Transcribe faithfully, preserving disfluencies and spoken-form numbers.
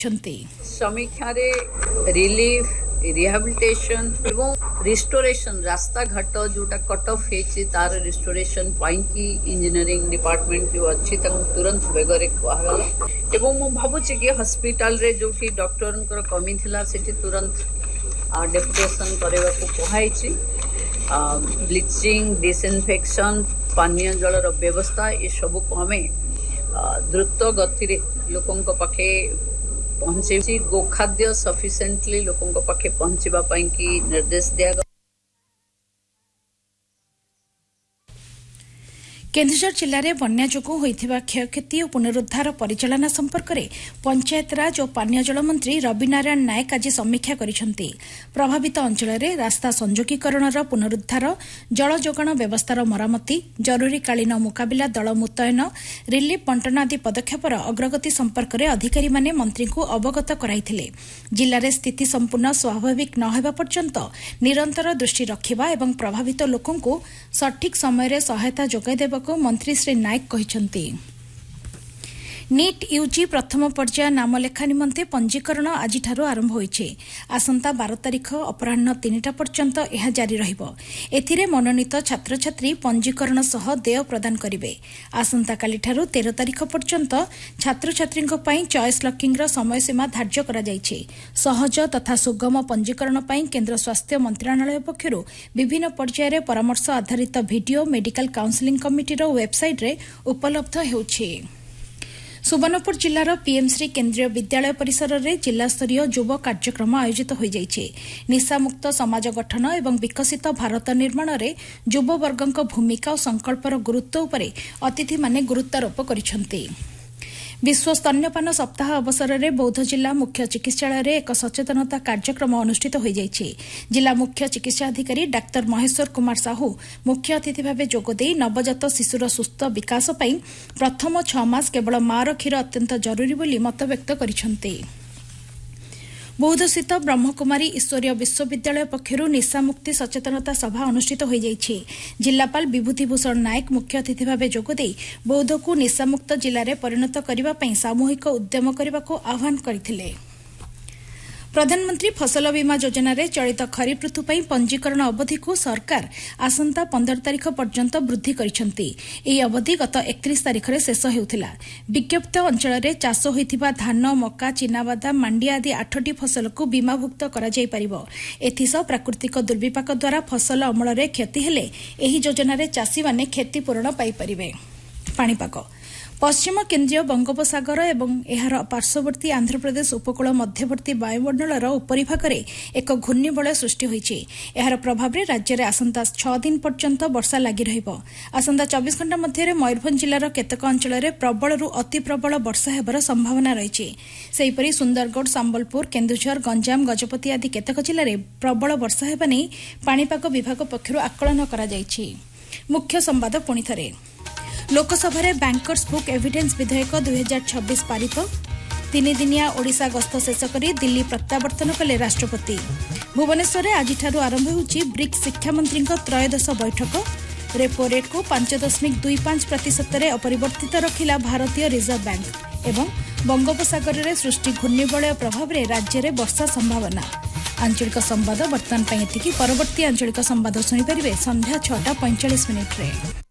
समीक्षा relief rehabilitation एवं restoration रास्ता घाट जोटा कट ऑफ है तार रिस्टोरेशन पाई इंजीनियरिंग डिपार्टमेंट जो अच्छी तुरंत बेगरे कहगला एवं मु भावुची कि हॉस्पिटल रे जो डॉक्टर कमी थिला सेठी तुरंत डेपुटेशन करने को कहुई ब्लीचिंग डिसइनफेक्शन पानीय जलर व्यवस्था ये सब को आम द्रुत गति लोकों पाखे पहुंचे गोखाद्य सफिशिएंटली लोकों पाखे पहुंचवा की निर्देश दिया। केन्दुझर जिले में बन्या जोगु होइथिबा क्षयक्षति और पुनरुद्धार परिचालना संपर्क में पंचायतराज और पानीय जल मंत्री रवि नारायण नायक आज समीक्षा करिसेंती। प्रभावित अंचल में रास्ता संयोगीकरण पुनरुद्धार जल जोगाण व्यवस्थार मरामती जरूरीकालीन मुकाबिला दल मुतयन रिलीफ बंटन आदि पदक्षेपर अग्रगति संपर्क में अधिकारी माने मंत्री को अवगत कराइथिले। जिले में स्थिति संपूर्ण स्वाभाविक न हेबा पर्यंत निरंतर दृष्टि रखिबा एवं प्रभावित लोकों को सठिक समय सहायता जोगाई देबा को मंत्री श्री नायक कहिसंती। नीट यूजी प्रथम पर्याय नामलेखा निमंते पंजीकरण आज आरंभ होइछे। आसंता बारह तारिख अपराह्न तीनटा पर्यंत यह जारी रहिबो। एथिरे मनोनीत छात्र छात्री पंजीकरण सह देय प्रदान करिवे। आसंता कालीठारु तेरह तारिख पर्यंत छात्र छात्रींक पई चॉइस लॉकिंग रो समय सीमा धार्य करा जाइछे। सहज तथा सुगम पंजीकरण पई केंद्र स्वास्थ्य मंत्रालय पक्षरु विभिन्न पर्याय रे परामर्श आधारित वीडियो मेडिकल काउंसलिंग कमिटी रो वेबसाइट रे उपलब्ध हेउछे। सुवर्णपुर जिलार पीएमश्री केन्द्रीय विद्यालय परिसर में जिला स्तरीय युव कार्यक्रम आयोजित हो जाइछे। निशामुक्त समाज गठन एवं विकसित भारत निर्माण में युववर्गक भूमिका और संकल्पर गुरुत्व उपरे अतिथि माने गुरुत्वारोप करिसेंती। विश्व स्तन्यपान सप्ताह अवसर में बौद्ध जिला मुख्य चिकित्सालय में एक सचेतनता कार्यक्रम अनुष्ठित हो जाइछे। जिला मुख्य चिकित्सा अधिकारी डाक्तर महेश्वर कुमार साहू मुख्य अतिथि भाव जोगदे नवजात शिशुर सुस्थ विकास पई प्रथम छह मास केवल मार क्षीर अत्यंत जरूरी बोली मत व्यक्त करिसेंती। बौद्धस्थित ब्रह्मकुमारी ईश्वरीय विश्वविद्यालय पक्षरु निशामुक्ति सचेतनता सभा अनुष्ठित हो जाइछे। जिलापाल विभूतिभूषण नायक मुख्य अतिथि भाव जोगदे बौद्ध को निशामुक्त जिले में परिणत करने पर सामूहिक उद्यम करने को आह्वान करथिले। प्रधानमंत्री फसल बीमा योजना रे चलित खरीफ ऋतु पई पंजीकरण अवधि को सरकार आसंता पंद्रह तारिख पर्यंत वृद्धि करिसेंती। एही अवधि गत एकतीस तारिख रे शेष हेउथिला। विज्ञप्त अंचल रे चाष होइथिबा धान मक्का चिनाबादाम मांडिया आदि आठटी फसल को बीमाभुक्त करा जाई परिबो। एथिसह प्राकृतिक दुर्विपाक द्वारा फसल अमल रे क्षति हेले एही योजना रे चाषी माने क्षतिपूरण पाई परिबे। पाणीपाग पश्चिम केन्द्रीय बंगोपसागर एवं एहार पार्श्ववर्ती आंध्रप्रदेश उपकूल मध्यवर्ती वायुमंडलर उपरिभाग में एक घूर्णिबलय सृष्टि होइछि। एहार प्रभाव में राज्य में आसंता छह दिन पर्यंत वर्षा लगी रहिबो। आसंता चौबीस घंटा मध्य मयूरभंज जिलार केतेक अंचल में प्रबलरू अति प्रबल वर्षा हेबार संभावना रहिछि। सेहिपरि सुंदरगढ़ संबलपुर केन्दुझर गंजाम गजपति आदि केतेक जिले में प्रबल वर्षा हेबा नै पाणीपाग विभाग पक्षरु आकलन करा जाइछि। मुख्य संवाद पुणी थरे लोकसभा रे बैंकर्स बुक एविडेंस विधेयक दुई हजार छब्बीस पारित। तीन दिनिया ओडिशा गस्त शेष करी दिल्ली प्रत्यावर्तन कले राष्ट्रपति। भुवनेश्वर में आज आरंभ होउछि ब्रिक्स शिक्षा मंत्री त्रयोदश बैठक। रेपो रेट को पांच दशमिक दुई पांच प्रतिशत अपरिवर्तित रखिला भारतीय रिजर्व बैंक। एवं बंगोपसागर में सृष्टि घूर्णिबलय प्रभाव में राज्य में वर्षा संभावना। आंचलिक संवाद बर्तमान परवर्ती आंचलिक संवाद शुणिपारे संध्या छटा पैंचाश मिनिट्रे।